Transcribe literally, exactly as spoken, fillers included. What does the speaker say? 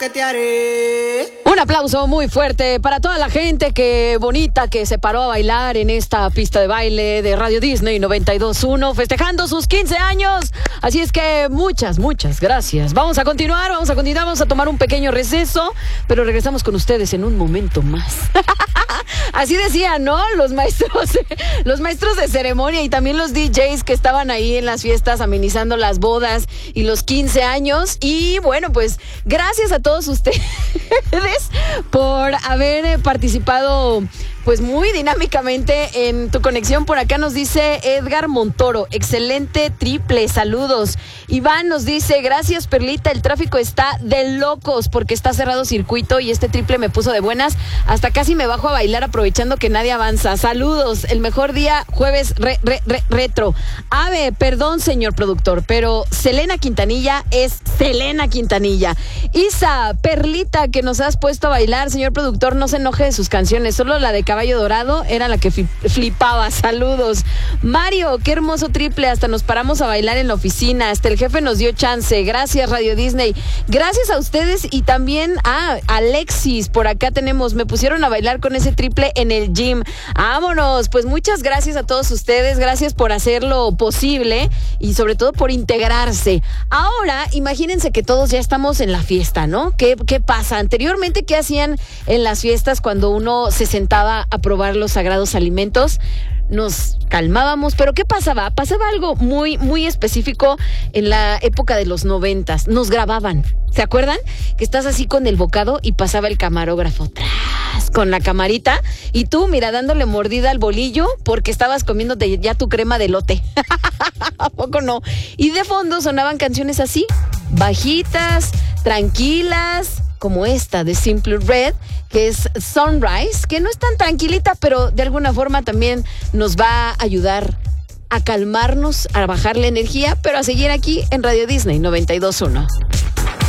¿Qué te haré? Un aplauso muy fuerte para toda la gente que bonita que se paró a bailar en esta pista de baile de Radio Disney noventa y dos punto uno, festejando sus quince años. Así es que muchas, muchas gracias. Vamos a continuar, vamos a continuar, vamos a tomar un pequeño receso, pero regresamos con ustedes en un momento más. Así decían, ¿no? Los maestros, los maestros de ceremonia y también los D Js que estaban ahí en las fiestas amenizando las bodas y los quince años. Y bueno, pues gracias a todos ustedes por haber participado pues muy dinámicamente en tu conexión. Por acá nos dice Edgar Montoro, excelente triple, saludos. Iván nos dice, gracias Perlita, el tráfico está de locos porque está cerrado circuito y este triple me puso de buenas, hasta casi me bajo a bailar aprovechando que nadie avanza. Saludos, el mejor día, jueves re, re, re, retro. Ave, perdón señor productor, pero Selena Quintanilla es Selena Quintanilla. Isa, Perlita, que nos has puesto a bailar, señor productor, no se enoje de sus canciones, solo la de Caballo Dorado era la que flipaba. Saludos. Mario, qué hermoso triple, hasta nos paramos a bailar en la oficina, hasta el jefe nos dio chance. Gracias Radio Disney, gracias a ustedes y también a Alexis, por acá tenemos, me pusieron a bailar con ese triple en el gym. Vámonos, pues muchas gracias a todos ustedes, gracias por hacerlo posible y sobre todo por integrarse. Ahora, imagínense que todos ya estamos en la fiesta, ¿no? ¿Qué, qué pasa? Anteriormente, ¿qué hacían en las fiestas cuando uno se sentaba a probar los sagrados alimentos? Nos calmábamos, pero ¿qué pasaba? Pasaba algo muy, muy específico en la época de los noventas. Nos grababan, ¿se acuerdan? Que estás así con el bocado y pasaba el camarógrafo tras con la camarita y tú, mira, dándole mordida al bolillo porque estabas comiéndote ya tu crema de elote. ¿A poco no? Y de fondo sonaban canciones así, bajitas, tranquilas, como esta de Simply Red, que es Sunrise, que no es tan tranquilita, pero de alguna forma también nos va a ayudar a calmarnos, a bajar la energía, pero a seguir aquí en Radio Disney noventa y dos punto uno.